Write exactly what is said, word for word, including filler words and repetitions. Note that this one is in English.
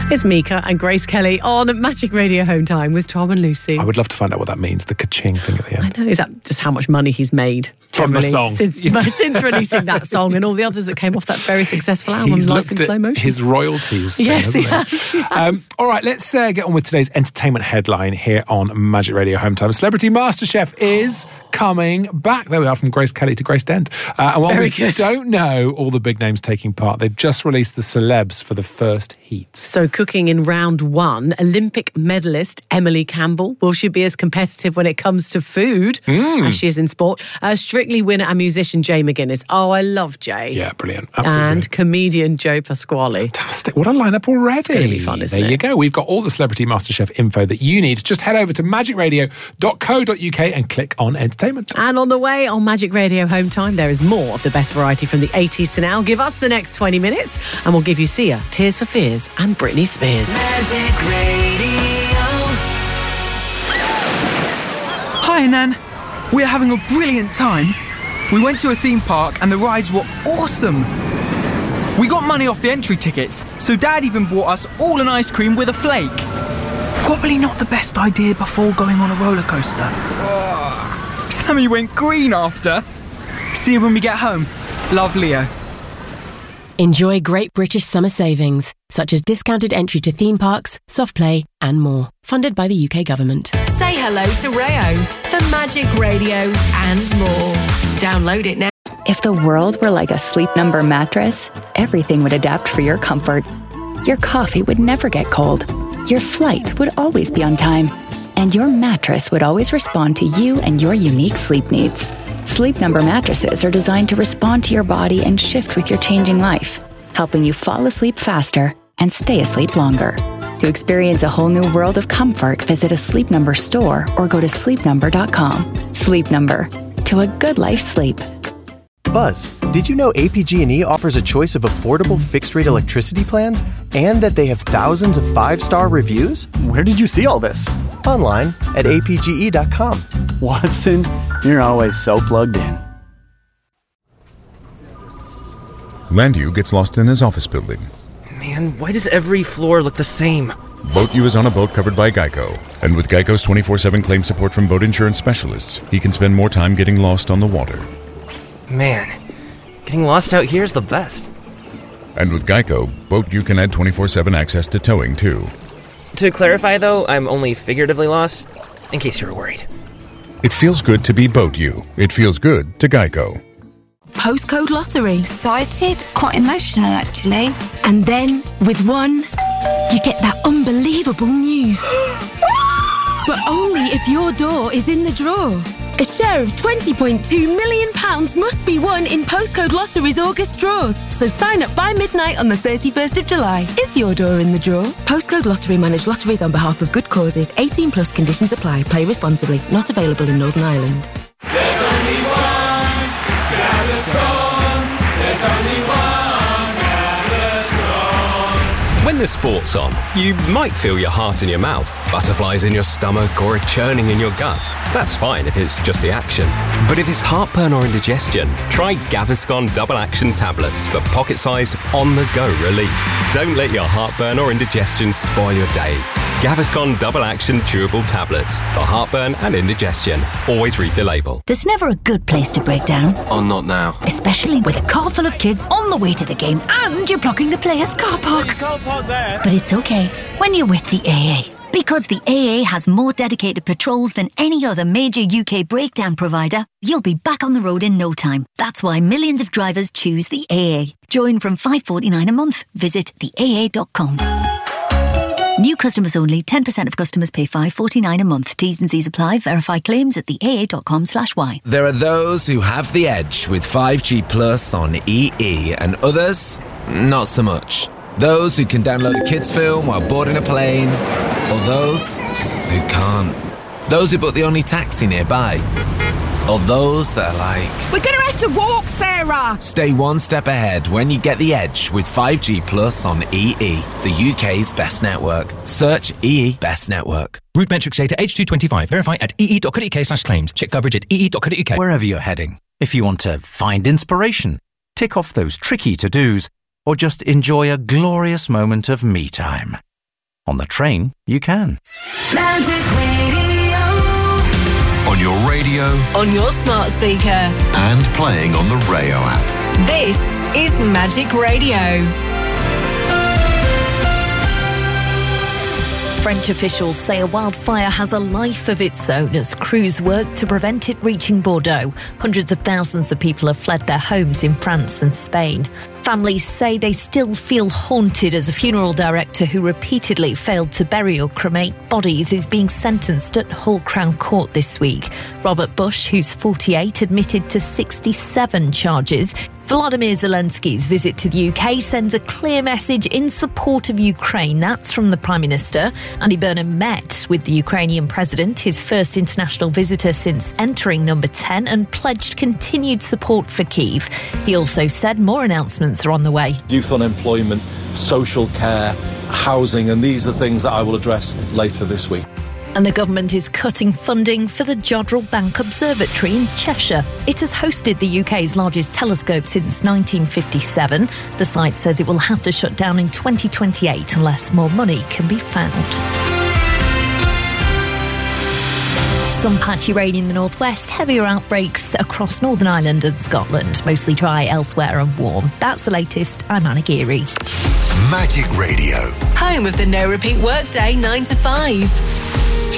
It's Mika and Grace Kelly on Magic Radio Home Time with Tom and Lucy. I would love to find out what that means, the ka-ching thing at the end. I know. Is that just how much money he's made? From the song. Since, since releasing that song and all the others that came off that very successful album, He's Life in looked Slow at Motion. his royalties. Thing, Yes, he hasn't has. he? He has. Um, all right, let's uh, get on with today's entertainment headline here on Magic Radio Home Time. Celebrity MasterChef is coming back. There we are, from Grace Kelly to Grace Dent. Uh, and while Very we good. don't know all the big names taking part, they've just released the celebs for the first heat. So cooking in round one, Olympic medalist Emily Campbell. Will she be as competitive when it comes to food Mm. as she is in sport? Uh, Strictly winner and musician Jay McGuinness. Oh, I love Jay. Yeah, brilliant. Absolutely And brilliant. comedian Joe Pasquale. Fantastic. What a lineup already. It's going to be fun, isn't there it? you go. We've got all the Celebrity MasterChef info that you need. Just head over to magic radio dot co dot uk and click on entertainment. And on the way on Magic Radio Home Time, there is more of the best variety from the eighties to now. Give us the next twenty minutes and we'll give you Sia, Tears for Fears and Britney Spears. Magic Radio. Hi, Nan. We're having a brilliant time. We went to a theme park and the rides were awesome. We got money off the entry tickets, so Dad even bought us all an ice cream with a flake. Probably not the best idea before going on a roller coaster. Ugh. Sammy went green after. See you when we get home. Love, Leo. Enjoy great British summer savings, such as discounted entry to theme parks, soft play and more. Funded by the U K government. Say hello to Rayo for Magic Radio and more. Download it now. If the world were like a Sleep Number mattress, everything would adapt for your comfort. Your coffee would never get cold. Your flight would always be on time. And your mattress would always respond to you and your unique sleep needs. Sleep Number mattresses are designed to respond to your body and shift with your changing life, helping you fall asleep faster and stay asleep longer. To experience a whole new world of comfort, visit a Sleep Number store or go to sleep number dot com. Sleep Number. To a good life sleep. Buzz, did you know A P G and E offers a choice of affordable fixed-rate electricity plans and that they have thousands of five-star reviews? Where did you see all this? Online at A P G E dot com. Watson, you're always so plugged in. Landu gets lost in his office building. Man, why does every floor look the same? BoatU is on a boat covered by Geico. And with Geico's twenty-four seven claim support from boat insurance specialists, he can spend more time getting lost on the water. Man, getting lost out here is the best. And with Geico, BoatU can add twenty-four seven access to towing, too. To clarify, though, I'm only figuratively lost, in case you were worried. It feels good to be BoatU. It feels good to Geico. Postcode lottery. Excited, quite emotional actually. And then, with one, you get that unbelievable news. But only if your door is in the draw. A share of twenty point two million pounds must be won in Postcode Lottery's August draws. So sign up by midnight on the thirty-first of July. Is your door in the draw? Postcode Lottery manage lotteries on behalf of good causes. eighteen plus conditions apply. Play responsibly. Not available in Northern Ireland. There's only one Gaviscon. There's only one Gaviscon. When the sport's on, you might feel your heart in your mouth, butterflies in your stomach, or a churning in your gut. That's fine if it's just the action. But if it's heartburn or indigestion, try Gaviscon Double Action Tablets for pocket-sized, on-the-go relief. Don't let your heartburn or indigestion spoil your day. Gaviscon Double Action Chewable Tablets for heartburn and indigestion. Always read the label. There's never a good place to break down. Oh, not now. Especially with a car full of kids on the way to the game and you're blocking the players' car park. But it's okay when you're with the A A. Because the A A has more dedicated patrols than any other major U K breakdown provider, you'll be back on the road in no time. That's why millions of drivers choose the A A. Join from five pounds forty-nine a month. Visit the A A dot com. New customers only. ten percent of customers pay five pounds forty-nine a month. T's and C's apply. Verify claims at the A A dot com slash Y. There are those who have the edge with five G Plus on E E and others, not so much. Those who can download a kids film while boarding a plane, or those who can't. Those who book the only taxi nearby, or those that are like, we're gonna have to walk, Sarah! Stay one step ahead when you get the edge with five G Plus on E E, the U K's best network. Search E E Best Network. Route metrics data H two twenty-five. Verify at e e dot co dot u k slash claims. Check coverage at e e dot co dot u k. Wherever you're heading, if you want to find inspiration, tick off those tricky to-dos, or just enjoy a glorious moment of me time, On the train, you can. Magic Radio. On your radio. On your smart speaker. And playing on the Rayo app. This is Magic Radio. French officials say a wildfire has a life of its own as crews work to prevent it reaching Bordeaux. Hundreds of thousands of people have fled their homes in France and Spain. Families say they still feel haunted as a funeral director who repeatedly failed to bury or cremate bodies is being sentenced at Hull Crown Court this week. Robert Bush, who's forty-eight, admitted to sixty-seven charges. Volodymyr Zelensky's visit to the U K sends a clear message in support of Ukraine. That's from the Prime Minister. Andy Burnham met with the Ukrainian President, his first international visitor since entering number ten, and pledged continued support for Kyiv. He also said more announcements are on the way. Youth unemployment, social care, housing, and these are things that I will address later this week. And the government is cutting funding for the Jodrell Bank Observatory in Cheshire. It has hosted the U K's largest telescope since nineteen fifty-seven. The site says it will have to shut down in twenty twenty-eight unless more money can be found. Some patchy rain in the northwest, heavier outbreaks across Northern Ireland and Scotland. Mostly dry elsewhere and warm. That's the latest. I'm Anna Geary. Magic Radio. Home of the no repeat workday nine to five.